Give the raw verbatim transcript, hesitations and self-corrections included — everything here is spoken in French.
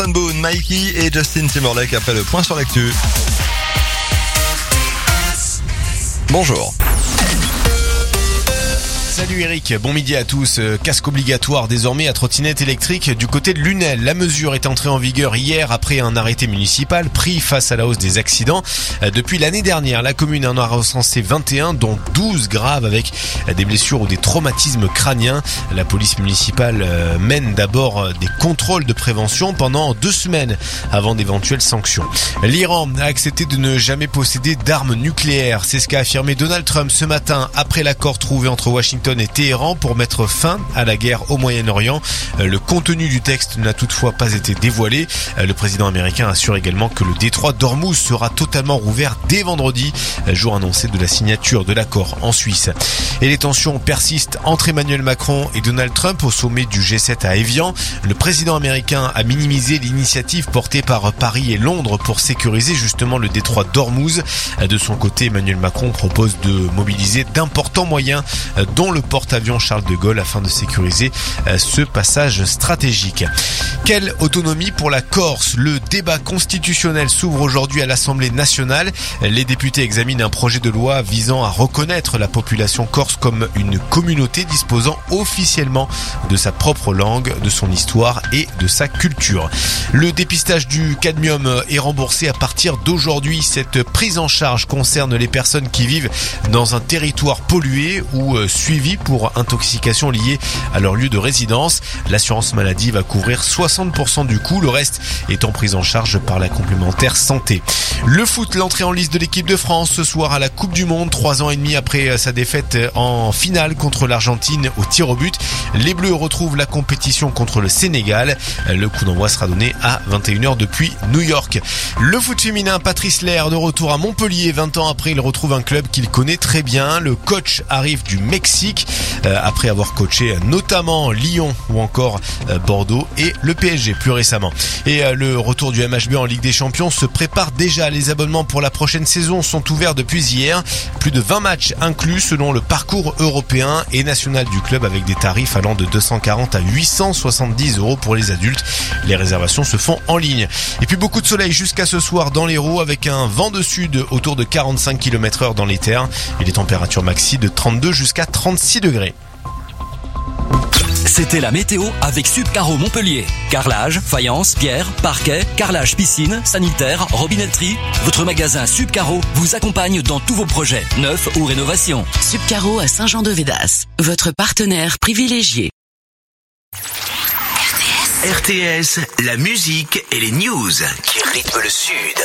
Boone, Mikey et Justin Timberlake après le point sur l'actu. Bonjour. Salut Eric, bon midi à tous. Casque obligatoire désormais à trottinette électrique du côté de Lunel. La mesure est entrée en vigueur hier après un arrêté municipal pris face à la hausse des accidents. Depuis l'année dernière, la commune en a recensé vingt et un, dont douze graves avec des blessures ou des traumatismes crâniens. La police municipale mène d'abord des contrôles de prévention pendant deux semaines avant d'éventuelles sanctions. L'Iran a accepté de ne jamais posséder d'armes nucléaires. C'est ce qu'a affirmé Donald Trump ce matin après l'accord trouvé entre Washington et Téhéran pour mettre fin à la guerre au Moyen-Orient. Le contenu du texte n'a toutefois pas été dévoilé. Le président américain assure également que le détroit d'Ormuz sera totalement rouvert dès vendredi, jour annoncé de la signature de l'accord en Suisse. Et les tensions persistent entre Emmanuel Macron et Donald Trump au sommet du G sept à Évian. Le président américain a minimisé l'initiative portée par Paris et Londres pour sécuriser justement le détroit d'Ormuz. De son côté, Emmanuel Macron propose de mobiliser d'importants moyens, dont le porte-avions Charles de Gaulle, afin de sécuriser ce passage stratégique. Quelle autonomie pour la Corse? Le débat constitutionnel s'ouvre aujourd'hui à l'Assemblée nationale. Les députés examinent un projet de loi visant à reconnaître la population corse comme une communauté disposant officiellement de sa propre langue, de son histoire et de sa culture. Le dépistage du cadmium est remboursé à partir d'aujourd'hui. Cette prise en charge concerne les personnes qui vivent dans un territoire pollué ou suivies pour intoxication liée à leur lieu de résidence. L'assurance maladie va couvrir soixante pour cent du coût, le reste étant pris en charge par la complémentaire santé. Le foot, l'entrée en liste de l'équipe de France ce soir à la Coupe du Monde, trois ans et demi après sa défaite en finale contre l'Argentine au tir au but. Les Bleus retrouvent la compétition contre le Sénégal. Le coup d'envoi sera donné à vingt et une heures depuis New York. Le foot féminin, Patrice Lair de retour à Montpellier. vingt ans après, il retrouve un club qu'il connaît très bien. Le coach arrive du Mexique euh, après avoir coaché notamment Lyon ou encore euh, Bordeaux et le P S G plus récemment. Et euh, le retour du M H B en Ligue des Champions se prépare déjà. Les abonnements pour la prochaine saison sont ouverts depuis hier. Plus de vingt matchs inclus selon le parcours européen et national du club, avec des tarifs allant de deux cent quarante à huit cent soixante-dix euros pour les adultes. Les réservations se font en ligne. Et puis beaucoup de soleil jusqu'à ce soir dans l'Hérault, avec un vent de sud autour de quarante-cinq kilomètres heure dans les terres et les températures maxi de trente-deux jusqu'à trente-six degrés. C'était la météo avec Subcaro Montpellier. Carrelage, faïence, pierre, parquet, carrelage piscine, sanitaire, robinetterie. Votre magasin Subcaro vous accompagne dans tous vos projets, neufs ou rénovations. Subcaro à Saint-Jean-de-Védas, votre partenaire privilégié. R T S, la musique et les news qui rythment le Sud.